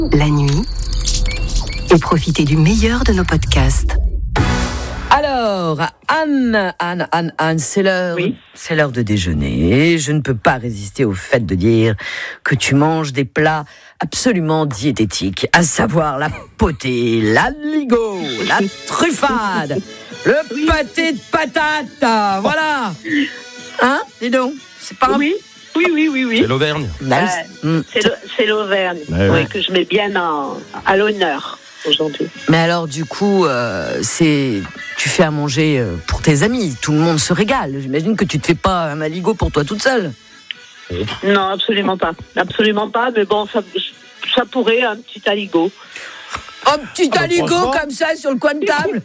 la nuit, et profitez du meilleur de nos podcasts. Alors, Anne, c'est l'heure, c'est l'heure de déjeuner. Je ne peux pas résister au fait de dire que tu manges des plats absolument diététiques, à savoir la potée, l'aligot, la truffade, le pâté de patate, voilà. Hein, dis donc, c'est pas Oui. C'est l'Auvergne. C'est l'Auvergne, que je mets bien à l'honneur aujourd'hui. Mais alors, du coup, tu fais à manger pour tes amis. Tout le monde se régale. J'imagine que tu te fais pas un aligot pour toi toute seule. Non, absolument pas. Absolument pas, mais bon, ça pourrait, un petit aligot. Un petit aligot comme ça sur le coin de table.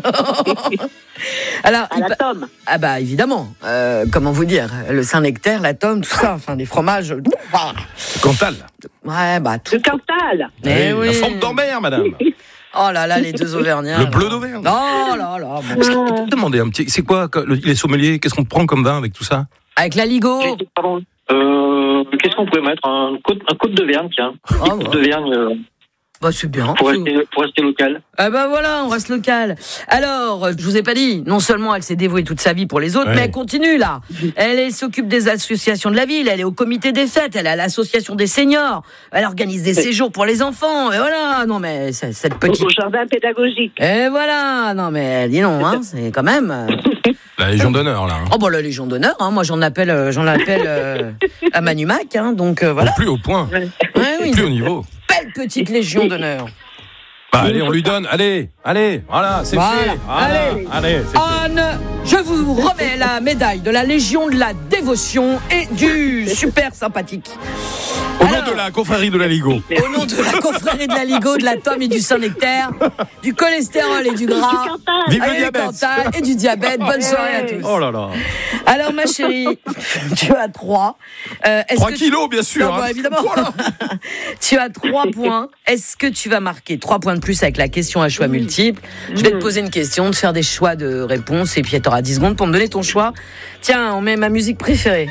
Alors, à la tome. Ah bah évidemment, comment vous dire, le Saint-Nectaire, la tome, tout ça, enfin des fromages. Le Cantal. Ouais, bah tout. Le Cantal. Oui. La forme d'Ambert, madame. Oh là là, les deux Auvergnats. Le bleu d'Auvergne. Oh là là. Bon. Demandez un petit. C'est quoi les sommeliers? Qu'est-ce qu'on prend comme vin avec tout ça? Avec l'aligot. Pardon. Qu'est-ce qu'on pourrait mettre? Un côte d'Auvergne, tiens. Côte d'Auvergne. Bah c'est bien. Pour rester local. Ah bah voilà, on reste local. Alors, je vous ai pas dit, non seulement elle s'est dévouée toute sa vie pour les autres, mais elle continue là. Elle s'occupe des associations de la ville, elle est au comité des fêtes, elle est à l'association des seniors, elle organise des séjours pour les enfants, et voilà, non mais cette petite... Au jardin pédagogique. Et voilà, non mais dis non, hein, c'est quand même... La Légion d'honneur, là. Oh bah la Légion d'honneur, hein, moi j'en appelle à Manumac, hein, donc voilà. Plus au point, oui. plus au niveau. Belle petite Légion d'honneur. Bah allez, on lui donne, allez, voilà, c'est fait. Allez, c'est Anne, je vous remets la médaille de la Légion de la dévotion et du super sympathique. Au nom de la confrérie de l'aligot. Au nom de la confrérie de l'aligot, de la tome et du Saint-Nectaire, du cholestérol et du gras, Vive le diabète. Cantal et du diabète. Bonne soirée à tous. Oh là là. Alors ma chérie, tu as 3. 3 kilos, bien sûr. Non, bah, évidemment. Voilà. Tu as 3 points. Est-ce que tu vas marquer 3 points de plus avec la question à choix multiples? Je vais te poser une question, te faire des choix de réponse et puis tu auras 10 secondes pour me donner ton choix. Tiens, on met ma musique préférée.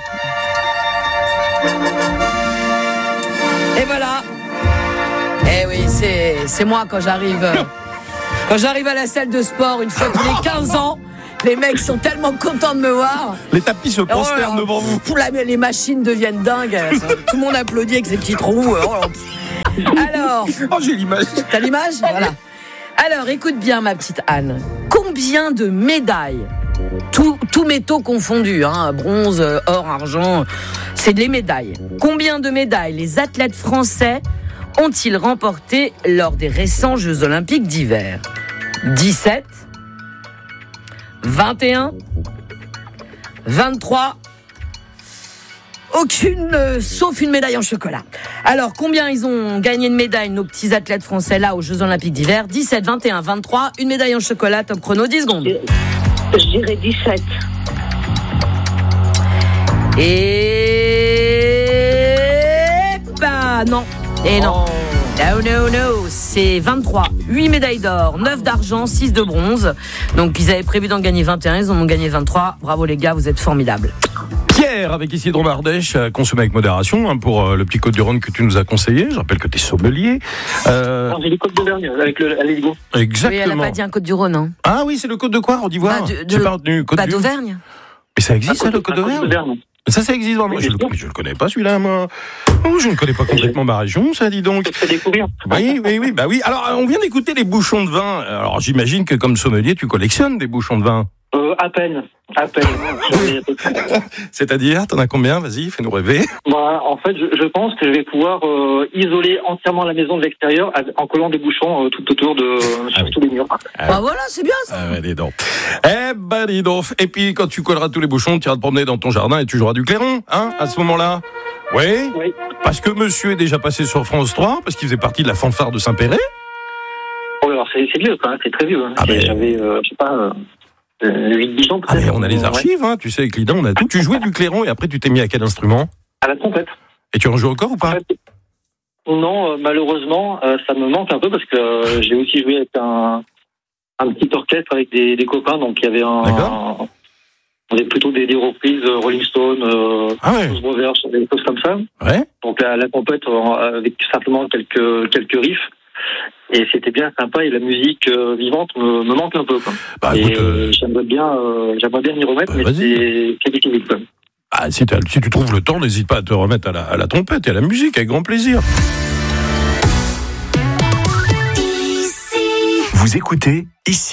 Et voilà. Eh oui, c'est moi quand j'arrive à la salle de sport une fois tous les 15 ans. Les mecs sont tellement contents de me voir. Les tapis se prosternent devant vous. Les machines deviennent dingues. Tout le monde applaudit avec ses petits trous. Alors. Oh, j'ai l'image. T'as l'image? Voilà. Alors, écoute bien, ma petite Anne. Combien de médailles, tous métaux confondus, hein, bronze, or, argent, c'est des médailles. Combien de médailles les athlètes français ont-ils remporté lors des récents Jeux Olympiques d'hiver? 17, 21, 23, aucune, sauf une médaille en chocolat. Alors, combien ils ont gagné de médailles, nos petits athlètes français, là, aux Jeux Olympiques d'hiver? 17, 21, 23, une médaille en chocolat, top chrono, 10 secondes. Je dirais 17. Et... bah, non. Et non. No, c'est 23. 8 médailles d'or, 9 d'argent, 6 de bronze. Donc, ils avaient prévu d'en gagner 21, ils en ont gagné 23. Bravo les gars, vous êtes formidables. Pierre, avec Isidro Mardèche, consommé avec modération, hein, pour le petit Côte-du-Rhône que tu nous as conseillé. Je rappelle que tu es sommelier. J'ai les côtes d'Auvergne avec l'aligot. Exactement. Oui, elle n'a pas dit un Côte-du-Rhône, hein. Ah oui, c'est le Côte de quoi, d'Ivoire? J'ai pas retenu. Côte d'Auvergne. Mais ça existe, ça, le Côte d'Auvergne? Ça existe vraiment. Oui, je le connais pas, celui-là, moi. Oh, je ne connais pas complètement ma région, ça, dis donc. Je te fais découvrir. Oui, bah oui. Alors, on vient d'écouter les bouchons de vin. Alors, j'imagine que comme sommelier, tu collectionnes des bouchons de vin. À peine. C'est-à-dire, t'en as combien? Vas-y, fais-nous rêver. Bah, en fait, je pense que je vais pouvoir isoler entièrement la maison de l'extérieur en collant des bouchons tout autour sur tous les murs. Bah voilà, c'est bien ça. Ah ouais, dis donc. Dis donc. Et puis, quand tu colleras tous les bouchons, tu iras te promener dans ton jardin et tu joueras du clairon, hein, à ce moment-là. Oui. Parce que monsieur est déjà passé sur France 3, parce qu'il faisait partie de la fanfare de Saint-Péret. Oh, alors c'est vieux, quand même, c'est très vieux. Hein. J'avais, je sais pas... 8-10 ans. Mais on a les archives, hein, tu sais, avec Lida, on a tout. Tu jouais du clairon et après tu t'es mis à quel instrument? À la trompette. Et tu en joues encore ou pas? Non, malheureusement, ça me manque un peu parce que j'ai aussi joué avec un petit orchestre avec des copains, donc il y avait On est plutôt des reprises Rolling Stone, Blues Brothers, des choses comme ça. Ouais. Donc la trompette avec simplement quelques riffs. Et c'était bien sympa, et la musique vivante me manque un peu, quoi. Bah, écoute, j'aimerais bien m'y remettre, mais c'est difficile, quoi. Ah, si tu trouves le temps, n'hésite pas à te remettre à la trompette et à la musique, avec grand plaisir. Vous écoutez ici.